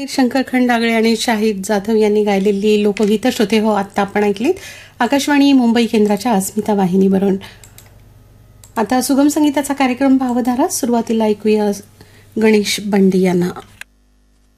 शंकर खंडागळे आणि शाहिद जाधव यांनी गायलेली लोकगीतं श्रोते हो आत्ता आपण ऐकलीत आकाशवाणी मुंबई केंद्राच्या अस्मिता वाहिनीवरून. आता सुगम संगीताचा कार्यक्रम भावधारा सुरुवातीला ऐकूया गणेश बंडी यांना.